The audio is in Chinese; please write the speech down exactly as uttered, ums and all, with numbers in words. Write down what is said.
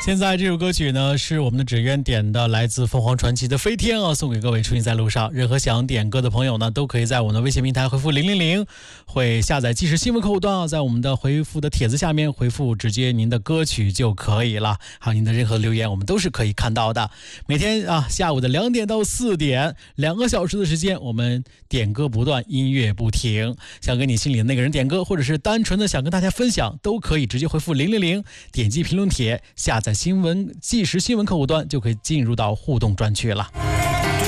现在这首歌曲呢是我们的纸鸢点的，来自凤凰传奇的飞天啊，送给各位出行在路上。任何想点歌的朋友呢，都可以在我们的微信平台回复零零零，会下载即时新闻客户端啊，在我们的回复的帖子下面回复直接您的歌曲就可以了，还有您的任何留言我们都是可以看到的。每天啊下午的两点到四点，两个小时的时间，我们点歌不断，音乐不停。想跟你心里的那个人点歌，或者是单纯的想跟大家分享，都可以直接回复零零零，点击评论帖，下载新闻即时新闻客户端，就可以进入到互动专区了。